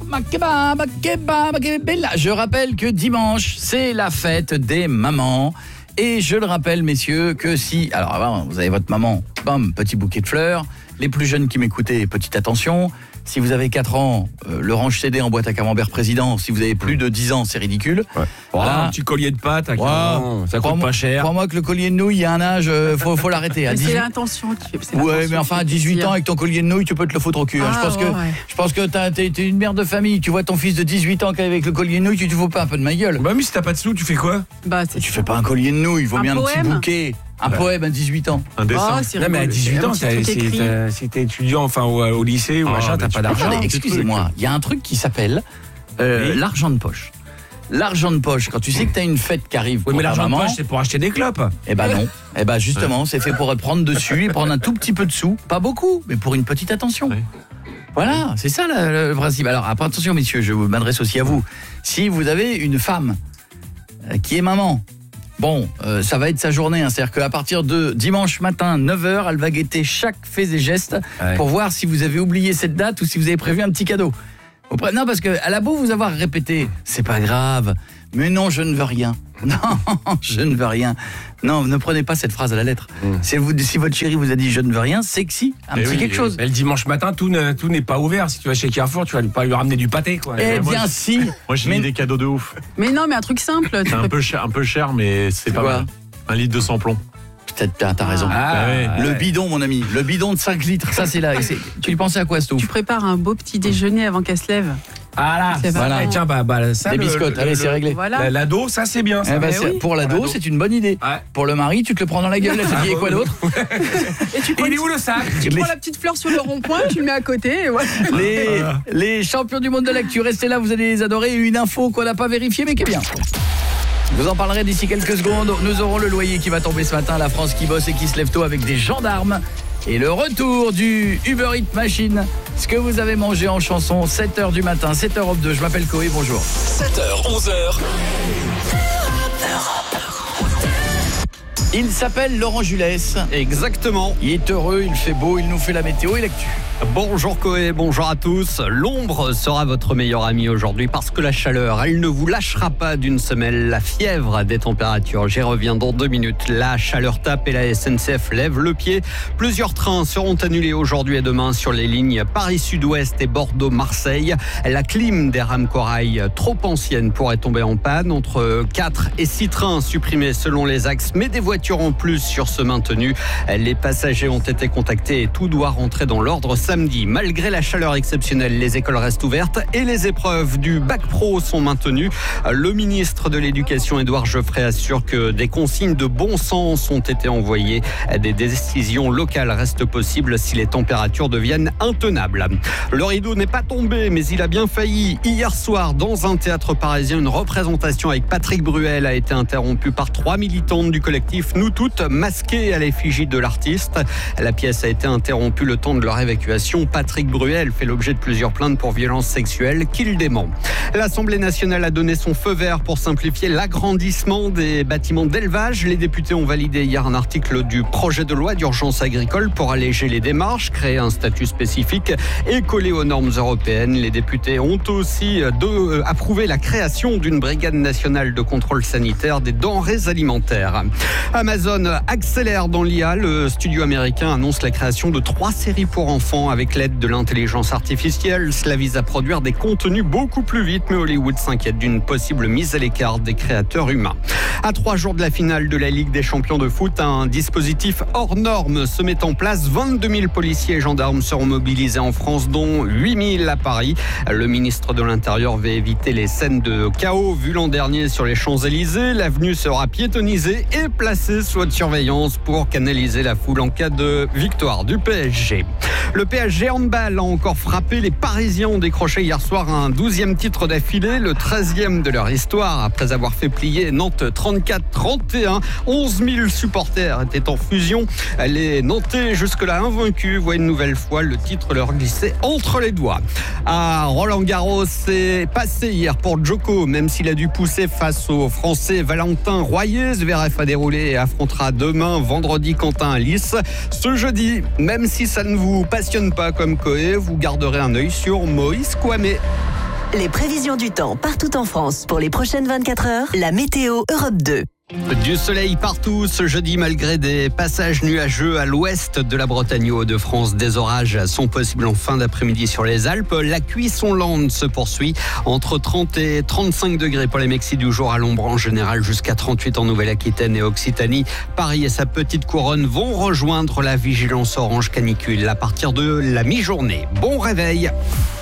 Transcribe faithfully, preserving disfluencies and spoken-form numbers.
ma kebab, ma kebab, ma kebab. Je rappelle que dimanche, c'est la fête des mamans. Et je le rappelle, messieurs, que si... Alors, avant, vous avez votre maman, bam, petit bouquet de fleurs. Les plus jeunes qui m'écoutaient, petite attention. Si vous avez quatre ans, euh, le range C D en boîte à camembert président. Si vous avez plus de dix ans, c'est ridicule. Ouais. Voilà. Un petit collier de pâte, à Ouais. ans, ça coûte pas cher. Crois-moi que le collier de nouilles, il y a un âge, euh, faut, faut l'arrêter. À C'est l'intention qui fait. c'est Ouais, l'intention mais enfin, à qui fait dix-huit plaisir. ans, avec ton collier de nouilles, tu peux te le foutre au cul. hein. Ah, je pense ouais, que, ouais. je pense que t'as, t'es, t'es une mère de famille. Tu vois ton fils de dix-huit ans qui est avec le collier de nouilles, tu te fous pas un peu de ma gueule. Bah, mais si t'as pas de sous, tu fais quoi? Bah, c'est Tu fais pas un collier de nouilles, il vaut Un bien un poème. petit bouquet. Un Ouais. poème à dix-huit ans. Un dessin. Oh, c'est Non, mais à rigolo. dix-huit Un ans, petit t'as- truc si écrit. t'as- si t'es étudiant, enfin, au, au lycée ou Ah, machin, mais t'as tu pas peux d'argent. Attendez, un petit excusez-moi, il y a un truc qui s'appelle euh, Oui. l'argent de poche. L'argent de poche, quand tu sais que t'as une fête qui arrive Oui, pour mais ta l'argent de maman, poche, c'est pour acheter des clopes. eh ben non. Eh ben justement, c'est fait pour prendre dessus et prendre un tout petit peu de sous. Pas beaucoup, mais pour une petite attention. Oui. Voilà, c'est ça le, le principe. Alors, après, attention messieurs, je m'adresse aussi à vous. Si vous avez une femme euh, qui est maman, bon, euh, ça va être sa journée. Hein, c'est-à-dire qu'à partir de dimanche matin, neuf heures, elle va guetter chaque fait et geste Ouais. pour voir si vous avez oublié cette date ou si vous avez prévu un petit cadeau. Vous pre- Non, parce qu'elle a beau vous avoir répété, c'est pas grave, mais non, je ne veux rien. Non, je ne veux rien. Non, ne prenez pas cette phrase à la lettre. Mm. Si, vous, si votre chérie vous a dit je ne veux rien, c'est que si, un Eh petit oui, quelque eh chose. Mais le dimanche matin, tout ne- tout n'est pas ouvert. Si tu vas chez Carrefour, tu vas pas lui ramener du pâté, quoi. Eh moi, bien je- si. Moi, j'ai Mais- mis des cadeaux de ouf. Mais non, mais un truc simple. tu C'est un peux- peu cher, un peu cher mais c'est pas quoi mal. Un litre de sans-plomb. Peut-être, t'as, t'as raison. Ah, ouais. Le ouais. bidon, mon ami. Le bidon de cinq litres. Ça, c'est là. c'est- Tu lui pensais à quoi, Stouff? Tu prépares un beau petit déjeuner avant qu'elle se lève. Ah là, C'est Voilà. vraiment- Eh, tiens, bah, bah, ça, Des le- biscottes. le- Allez, le- c'est réglé. Voilà. la- L'ado, ça c'est bien. Ça. Eh ben, Mais c'est- oui. pour l'ado, Pour l'ado. c'est une bonne idée. Ouais. Pour le mari, tu te le prends dans la gueule. Elle te dit, et quoi d'autre? Et tu prends, Il est où le sac? tu prends la petite fleur sur le rond-point, tu le mets à côté et voilà. Les, les champions du monde de l'actu, restez là, vous allez les adorer. Une info qu'on n'a pas vérifiée, mais qui est bien. Je vous en parlerai d'ici quelques secondes. Nous aurons le loyer qui va tomber ce matin, la France qui bosse et qui se lève tôt avec des gendarmes. Et le retour du Uber Eats Machine. Ce que vous avez mangé en chanson, sept heures du matin, sept heures deux. Je m'appelle Koé, bonjour. sept heures, onze heures. Il s'appelle Laurent Jules. Exactement. Il est heureux, il fait beau, il nous fait la météo et l'actu. Bonjour Koé, bonjour à tous. L'ombre sera votre meilleur ami aujourd'hui parce que la chaleur, elle ne vous lâchera pas d'une semelle. La fièvre des températures, j'y reviens dans deux minutes. La chaleur tape et la S N C F lève le pied. Plusieurs trains seront annulés aujourd'hui et demain sur les lignes Paris-Sud-Ouest et Bordeaux-Marseille. La clim des rames corail trop ancienne pourrait tomber en panne. Entre quatre et six trains supprimés selon les axes, mais des voitures en plus sur ce maintenu. Les passagers ont été contactés et tout doit rentrer dans l'ordre samedi. Malgré la chaleur exceptionnelle, les écoles restent ouvertes et les épreuves du bac pro sont maintenues. Le ministre de l'Éducation, Édouard Geoffrey, assure que des consignes de bon sens ont été envoyées. Des décisions locales restent possibles si les températures deviennent intenables. Le rideau n'est pas tombé, mais il a bien failli. Hier soir, dans un théâtre parisien, une représentation avec Patrick Bruel a été interrompue par trois militantes du collectif Nous Toutes, masquées à l'effigie de l'artiste. La pièce a été interrompue le temps de leur évacuation. Patrick Bruel fait l'objet de plusieurs plaintes pour violences sexuelles qu'il dément. L'Assemblée nationale a donné son feu vert pour simplifier l'agrandissement des bâtiments d'élevage. Les députés ont validé hier un article du projet de loi d'urgence agricole pour alléger les démarches, créer un statut spécifique et coller aux normes européennes. Les députés ont aussi de, euh, approuvé la création d'une brigade nationale de contrôle sanitaire des denrées alimentaires. Amazon accélère dans l'I A. Le studio américain annonce la création de trois séries pour enfants avec l'aide de l'intelligence artificielle. Cela vise à produire des contenus beaucoup plus vite, mais Hollywood s'inquiète d'une possible mise à l'écart des créateurs humains. À trois jours de la finale de la Ligue des champions de foot, un dispositif hors norme se met en place. vingt-deux mille policiers et gendarmes seront mobilisés en France, dont huit mille à Paris. Le ministre de l'Intérieur veut éviter les scènes de chaos vues l'an dernier sur les Champs-Élysées. L'avenue sera piétonnisée et placée sous haute surveillance pour canaliser la foule en cas de victoire du P S G. Le P S G handball a encore frappé. Les Parisiens ont décroché hier soir un douzième titre d'affilée, le treizième de leur histoire, après avoir fait plier Nantes trente-quatre trente et un. onze mille supporters étaient en fusion. Les Nantais, jusque-là invaincus, voient une nouvelle fois le titre leur glisser entre les doigts. À Roland-Garros, c'est passé hier pour Djoko, même s'il a dû pousser face au Français Valentin Royer. Zverev a déroulé et affrontera demain, vendredi, Quentin Alice. Ce jeudi, même si ça ne vous passionne pas comme Koé, vous garderez un œil sur Moïse Kouamé. Les prévisions du temps partout en France pour les prochaines vingt-quatre heures. La météo Europe deux. Du soleil partout ce jeudi malgré des passages nuageux à l'ouest de la Bretagne aux Hauts-de-France. Des orages sont possibles en fin d'après-midi sur les Alpes. La cuisson lente se poursuit entre trente et trente-cinq degrés pour les Mexis du jour à l'ombre en général, jusqu'à trente-huit en Nouvelle-Aquitaine et Occitanie. Paris et sa petite couronne vont rejoindre la vigilance orange canicule à partir de la mi-journée. Bon réveil.